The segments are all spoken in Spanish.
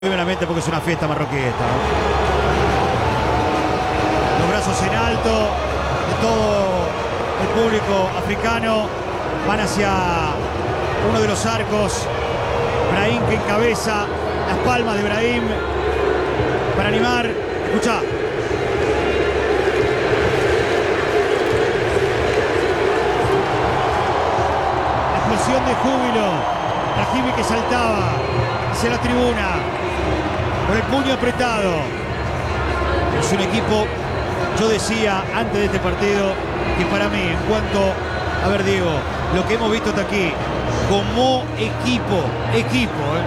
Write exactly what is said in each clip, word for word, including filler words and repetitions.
Primeramente porque es una fiesta marroquí esta, ¿no? Los brazos en alto de todo el público africano van hacia uno de los arcos. Brahim que encabeza, las palmas de Brahim para animar. Escuchá. La explosión de júbilo. Brahim que saltaba hacia la tribuna con el puño apretado. Es un equipo, yo decía antes de este partido, que para mí, en cuanto, a ver Diego, lo que hemos visto hasta aquí, como equipo, equipo, ¿eh?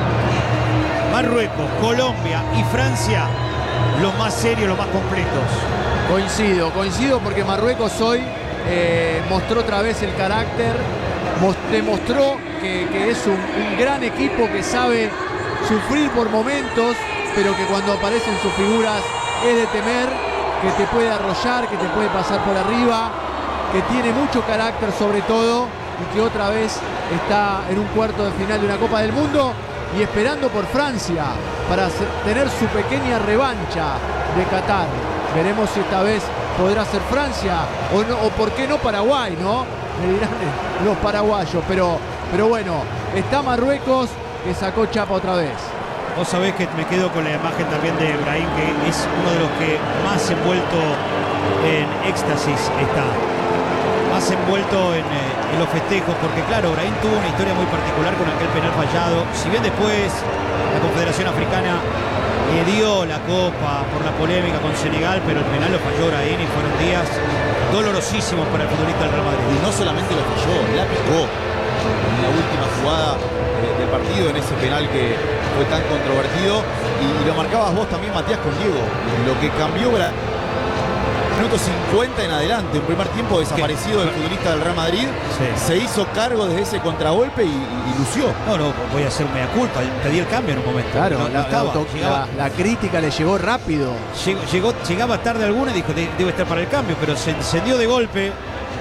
Marruecos, Colombia y Francia, los más serios, los más completos. Coincido, coincido porque Marruecos hoy eh, mostró otra vez el carácter, demostró que, que es un, un gran equipo que sabe sufrir por momentos, pero que cuando aparecen sus figuras es de temer, que te puede arrollar, que te puede pasar por arriba, que tiene mucho carácter sobre todo y que otra vez está en un cuarto de final de una Copa del Mundo y esperando por Francia para tener su pequeña revancha de Qatar. Veremos si esta vez podrá ser Francia o, no, o por qué no Paraguay, ¿no? Me dirán los paraguayos, pero, pero bueno, está Marruecos que sacó chapa otra vez. Vos sabés que me quedo con la imagen también de Brahim, que es uno de los que más envuelto en éxtasis está. Más envuelto en, eh, en los festejos, porque claro, Brahim tuvo una historia muy particular con aquel penal fallado. Si bien después la Confederación Africana le dio la copa por la polémica con Senegal, pero el penal lo falló Brahim y fueron días dolorosísimos para el futbolista del Real Madrid. Y no solamente lo falló, la picó en la última jugada del partido, en ese penal que fue tan controvertido, y, y lo marcabas vos también, Matías, con Diego. Lo que cambió para minuto cincuenta en adelante, un primer tiempo desaparecido del futbolista del Real Madrid, sí. Se hizo cargo desde ese contragolpe y, y, y lució. No, no, voy a hacer mea culpa, pedí el cambio en un momento. Claro, no, la, no estaba, la, llegaba, la, la crítica le llegó rápido. Llegó, llegó, llegaba tarde alguna y dijo, debe estar para el cambio, pero se encendió de golpe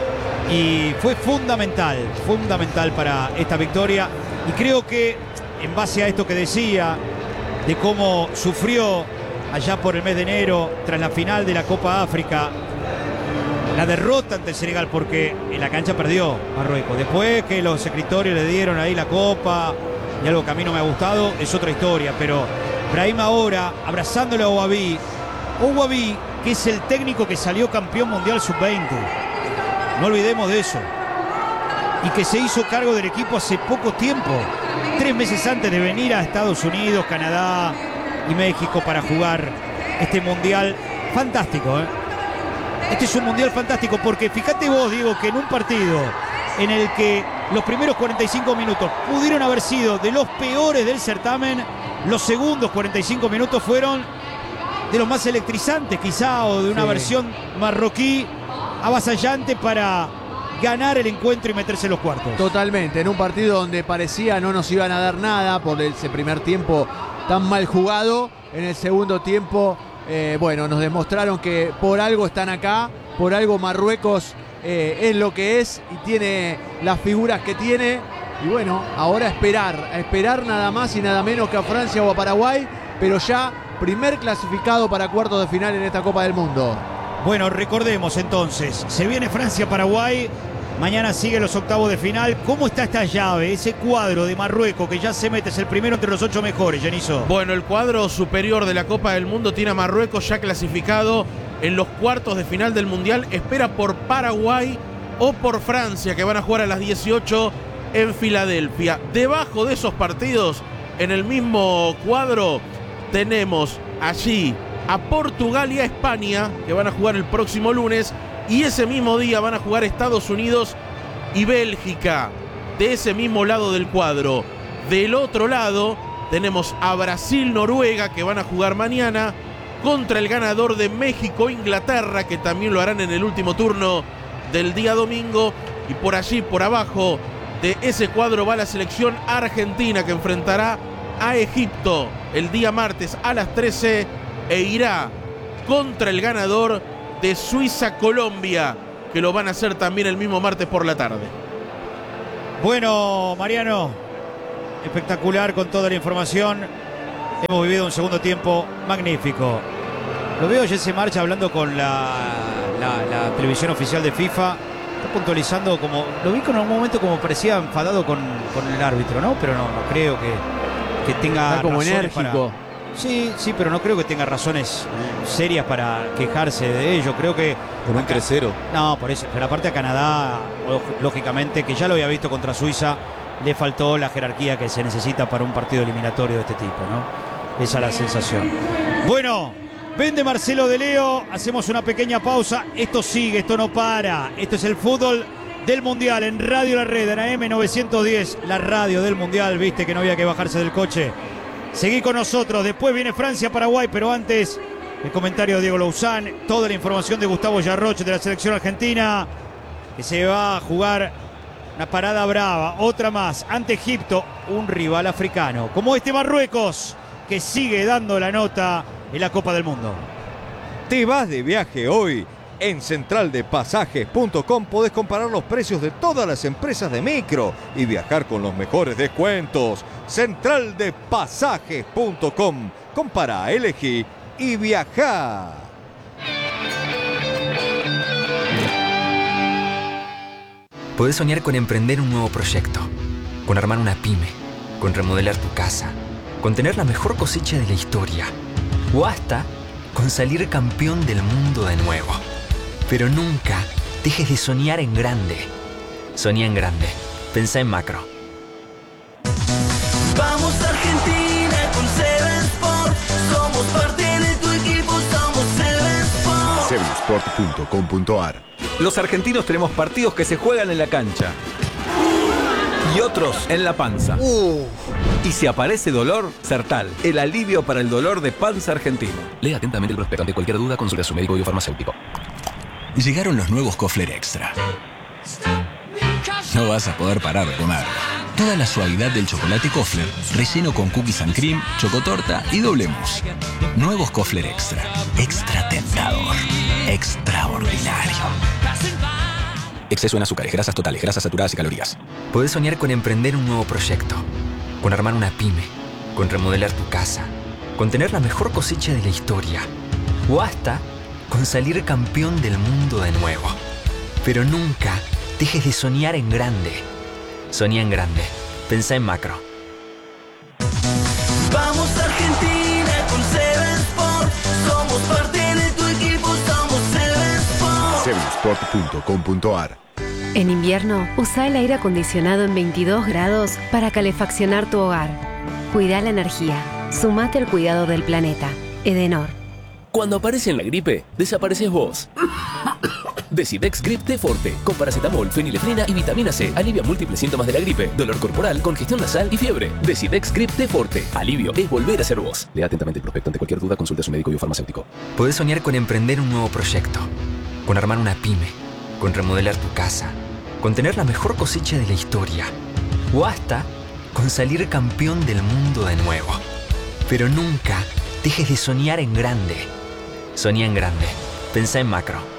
y fue fundamental, fundamental para esta victoria. Y creo que en base a esto que decía, de cómo sufrió allá por el mes de enero, tras la final de la Copa África, la derrota ante el Senegal, porque en la cancha perdió Marruecos. Después que los escritorios le dieron ahí la Copa, y algo que a mí no me ha gustado, es otra historia. Pero Brahim ahora, abrazándole a Ouabi, Ouabi, que es el técnico que salió campeón mundial sub veinte. No olvidemos de eso. Y que se hizo cargo del equipo hace poco tiempo, tres meses antes de venir a Estados Unidos, Canadá y México para jugar este mundial fantástico, ¿eh? Este es un mundial fantástico porque fíjate vos, Diego, que en un partido en el que los primeros cuarenta y cinco minutos pudieron haber sido de los peores del certamen, los segundos cuarenta y cinco minutos fueron de los más electrizantes quizá, o de una sí. versión marroquí avasallante para ganar el encuentro y meterse en los cuartos. Totalmente, en un partido donde parecía no nos iban a dar nada por ese primer tiempo tan mal jugado, en el segundo tiempo, eh, bueno, nos demostraron que por algo están acá, por algo Marruecos eh, es lo que es y tiene las figuras que tiene, y bueno, ahora a esperar, a esperar nada más y nada menos que a Francia o a Paraguay, pero ya primer clasificado para cuartos de final en esta Copa del Mundo. Bueno, recordemos entonces, se viene Francia-Paraguay, mañana siguen los octavos de final. ¿Cómo está esta llave, ese cuadro de Marruecos que ya se mete, es el primero entre los ocho mejores, Genizo? Bueno, el cuadro superior de la Copa del Mundo tiene a Marruecos ya clasificado en los cuartos de final del Mundial. Espera por Paraguay o por Francia, que van a jugar a las dieciocho en Filadelfia. Debajo de esos partidos, en el mismo cuadro, tenemos allí a Portugal y a España, que van a jugar el próximo lunes, y ese mismo día van a jugar Estados Unidos y Bélgica, de ese mismo lado del cuadro. Del otro lado tenemos a Brasil-Noruega, que van a jugar mañana, contra el ganador de México-Inglaterra, que también lo harán en el último turno del día domingo. Y por allí, por abajo de ese cuadro, va la selección argentina, que enfrentará a Egipto el día martes a las trece, e irá contra el ganador de Suiza-Colombia, que lo van a hacer también el mismo martes por la tarde. Bueno, Mariano, espectacular con toda la información. Hemos vivido un segundo tiempo magnífico. Lo veo a Jesse March hablando con la, la, la televisión oficial de FIFA. Está puntualizando como... Lo vi con un momento como parecía enfadado con, con el árbitro, ¿no? Pero no, no creo que, que tenga Está como razones enérgico. para... Sí, sí, pero no creo que tenga razones serias para quejarse de ello. Creo que... Con un acá- tres cero. No, por eso. Pero aparte a Canadá, lógicamente, que ya lo había visto contra Suiza, le faltó la jerarquía que se necesita para un partido eliminatorio de este tipo, ¿no? Esa es la sensación. Bueno... Vende Marcelo de Leo, hacemos una pequeña pausa. Esto sigue, esto no para. Esto es el fútbol del Mundial en Radio La Red, en A M novecientos diez, la radio del Mundial. Viste que no había que bajarse del coche. Seguí con nosotros, después viene Francia-Paraguay, pero antes el comentario de Diego Louzán, toda la información de Gustavo Yarroch de la selección argentina, que se va a jugar una parada brava, otra más, ante Egipto, un rival africano, como este Marruecos, que sigue dando la nota en la Copa del Mundo. Te vas de viaje hoy. En central de pasajes punto com podés comparar los precios de todas las empresas de micro y viajar con los mejores descuentos. central de pasajes punto com. Compara, elegí y viajá. Podés soñar con emprender un nuevo proyecto, con armar una pyme, con remodelar tu casa, con tener la mejor cosecha de la historia, o hasta con salir campeón del mundo de nuevo. Pero nunca dejes de soñar en grande. Soñá en grande. Pensá en macro. Vamos Argentina con Seven Sport. Somos parte de tu equipo, somos Seven Sport. seven sport punto com punto a r. Los argentinos tenemos partidos que se juegan en la cancha y otros en la panza. Y si aparece dolor, Sertal, el alivio para el dolor de panza argentino. Lea atentamente el prospecto. Ante cualquier duda, consulte a su médico biofarmacéutico. Llegaron los nuevos Kofler Extra. No vas a poder parar de comer. Toda la suavidad del chocolate Kofler, relleno con cookies and cream, chocotorta y doble mousse. Nuevos Kofler Extra. Extra tentador. Extraordinario. Exceso en azúcares, grasas totales, grasas saturadas y calorías. Podés soñar con emprender un nuevo proyecto, con armar una pyme, con remodelar tu casa, con tener la mejor cosecha de la historia, o hasta con salir campeón del mundo de nuevo. Pero nunca dejes de soñar en grande. Soñá en grande. Pensá en macro. Vamos Argentina con Seven Sport. Somos parte de tu equipo, somos Seven Sport. seven sport punto com punto a r. En invierno, usa el aire acondicionado en veintidós grados para calefaccionar tu hogar. Cuida la energía. Sumate al cuidado del planeta. Edenor. Cuando aparece en la gripe, desapareces vos. Decidex Grip T Forte, con paracetamol, fenilefrina y vitamina C. Alivia múltiples síntomas de la gripe, dolor corporal, congestión nasal y fiebre. Decidex Grip T Forte. Alivio es volver a ser vos. Lea atentamente el prospecto. Ante cualquier duda, consulte a su médico biofarmacéutico. Podés soñar con emprender un nuevo proyecto, con armar una pyme, con remodelar tu casa, con tener la mejor cosecha de la historia, o hasta con salir campeón del mundo de nuevo. Pero nunca dejes de soñar en grande. Soñá en grande. Pensá en macro.